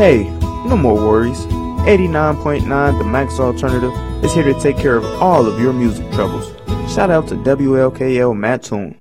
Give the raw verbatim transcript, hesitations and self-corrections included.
Hey, no more worries. eighty-nine point nine The Max Alternative is here to take care of all of your music troubles. Shout out to W L K L Mattoon.